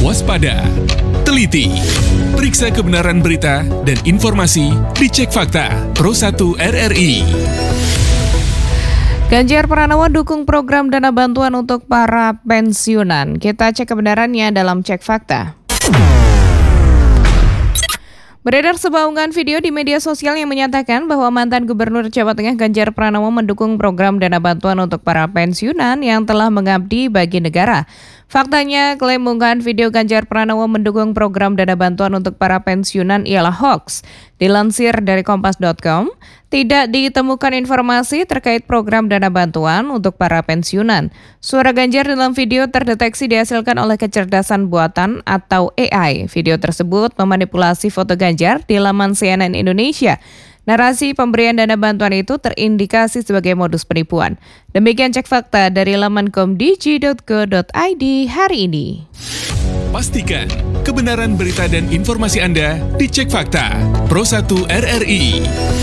waspada, teliti, periksa kebenaran berita dan informasi di Cek Fakta Pro 1 RRI. Ganjar Pranowo dukung program dana bantuan untuk para pensiunan. Kita cek kebenarannya dalam Cek Fakta. Beredar sebuah unggahan video di media sosial yang menyatakan bahwa mantan Gubernur Jawa Tengah Ganjar Pranowo mendukung program dana bantuan untuk para pensiunan yang telah mengabdi bagi negara. Faktanya, klaim unggahan video Ganjar Pranowo mendukung program dana bantuan untuk para pensiunan ialah hoax. Dilansir dari Kompas.com, tidak ditemukan informasi terkait program dana bantuan untuk para pensiunan. Suara Ganjar dalam video terdeteksi dihasilkan oleh kecerdasan buatan atau AI. Video tersebut memanipulasi foto Ganjar di laman CNN Indonesia. Narasi pemberian dana bantuan itu terindikasi sebagai modus penipuan. Demikian Cek Fakta dari laman komdigi.co.id hari ini. Pastikan kebenaran berita dan informasi Anda di Cek Fakta Pro 1 RRI.